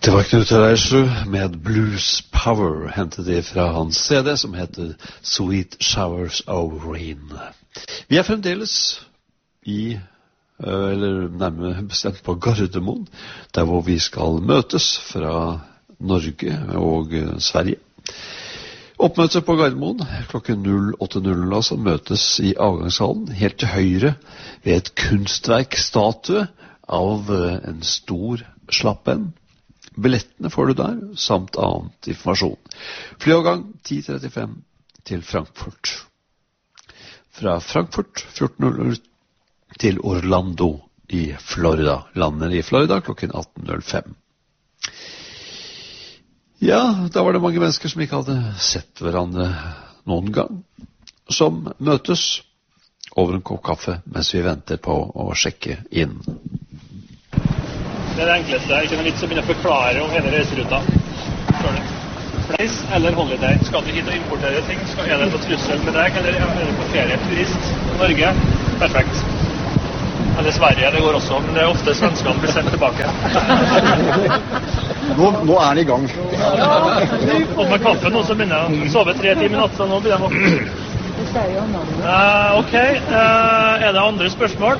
Det var Knut Reirsrud med Blues Power, hentet det fra hans CD som heter Sweet Showers of Rain. Vi fremdeles eller nærmere bestemt på Gardermoen, der hvor vi skal møtes fra Norge og Sverige. Oppmøte på Gardermoen klokken 08.00, altså møtes i avgangshallen helt til høyre ved et kunstverkstatue av en stor slappen. Billettene får du der, samt annet informasjon. Flyavgang 10:35 til Frankfurt. Fra Frankfurt 14:00 til Orlando i Florida. Lander i Florida klokken 18:05. Ja, da var det mange mennesker som ikke hadde sett hverandre noen gang, som møtes over en kopp kaffe mens vi venter på å sjekke inn. Det er det enkleste. Ikke noe vits å begynne å forklare om hele reiseruta. Place eller holiday. Skal du hit og importere ting? Er det på trussel med deg, eller er det på ferie? Turist i Norge? Perfekt. Eller Sverige, det går også, men det er ofte svenskene blir sendt tilbake. Nå er den i gang. Og med kaffen nå så begynner jeg å sove 3 timer i natt, så nå begynner jeg å våkne. Ok, er det andre spørsmål?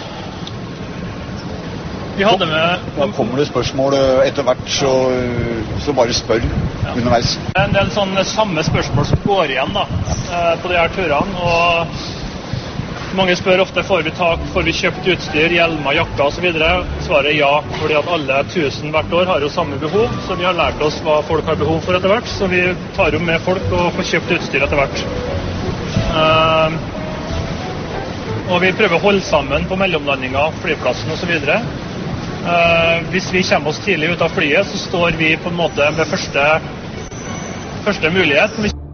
Vi hadde med... Da kommer det spørsmål etter hvert, så bare spør underveis. Det er en del sånne samme spørsmål som går igjen da, på de her turene, og mange spør ofte, får vi kjøpt utstyr, hjelmer, jakker og så videre? Svaret er ja, fordi at alle 1000 hvert år har jo samme behov, så vi har lært oss hva folk har behov for etter hvert, så vi tar jo med folk og får kjøpt utstyr etter hvert. Og vi prøver å holde sammen på mellomlandinger, flyplassen og så videre. Hvis vi kommer oss tidlig ut av flyet, så står vi på en måte med første mulighet.